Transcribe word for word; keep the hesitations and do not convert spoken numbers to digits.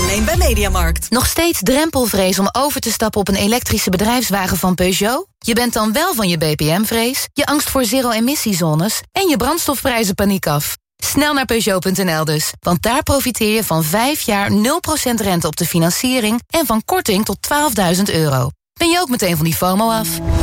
alleen bij Mediamarkt. Nog steeds drempelvrees om over te stappen op een elektrische bedrijfswagen van Peugeot? Je bent dan wel van je B P M-vrees, je angst voor zero-emissiezones en je brandstofprijzen paniek af. Snel naar Peugeot punt n l dus, want daar profiteer je van vijf jaar nul procent rente op de financiering en van korting tot twaalfduizend euro. Ben je ook meteen van die FOMO af?